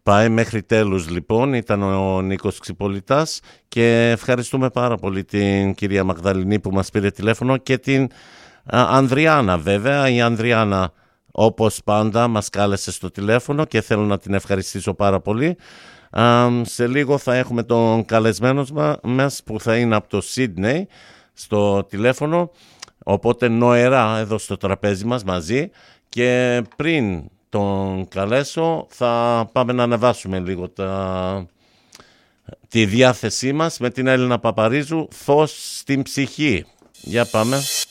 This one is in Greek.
Πάει μέχρι τέλους λοιπόν, ήταν ο Νίκος Ξυπολιτάς και ευχαριστούμε πάρα πολύ την κυρία Μαγδαληνή που μας πήρε τηλέφωνο και την Ανδριάνα βέβαια. Η Ανδριάνα όπως πάντα μας κάλεσε στο τηλέφωνο και θέλω να την ευχαριστήσω πάρα πολύ. Σε λίγο θα έχουμε τον καλεσμένο μας που θα είναι από το Σίδνεϊ στο τηλέφωνο, οπότε νοερά εδώ στο τραπέζι μας μαζί, και πριν τον καλέσω θα πάμε να ανεβάσουμε λίγο τη διάθεσή μας με την Έλληνα Παπαρίζου, «Φως στην ψυχή». Για πάμε.